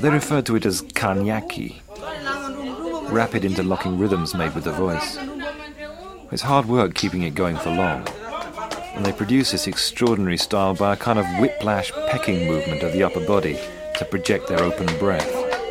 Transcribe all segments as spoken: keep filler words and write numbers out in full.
They referred to it as kanyaki, rapid interlocking rhythms made with the voice. It's hard work keeping it going for long, and they produce this extraordinary style by a kind of whiplash pecking movement of the upper body to project their open breath.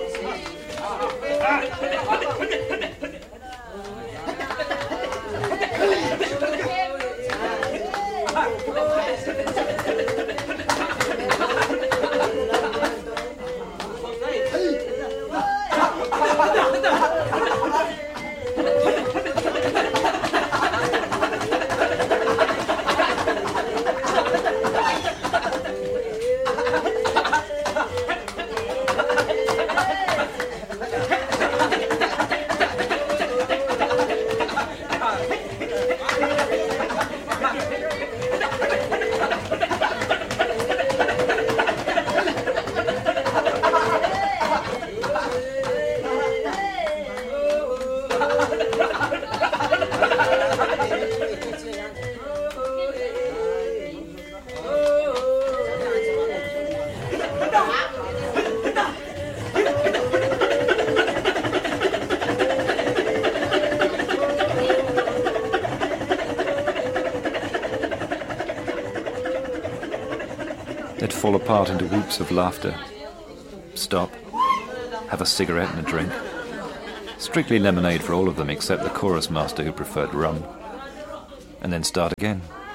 They'd fall apart into whoops of laughter, stop, have a cigarette and a drink. Strictly lemonade for all of them except the chorus master who preferred rum. And then start again.